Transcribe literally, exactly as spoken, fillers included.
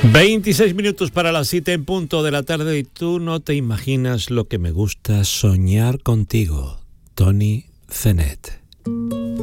veintiséis minutos para las siete en punto de la tarde y tú no te imaginas lo que me gusta soñar contigo, Tony Zenet.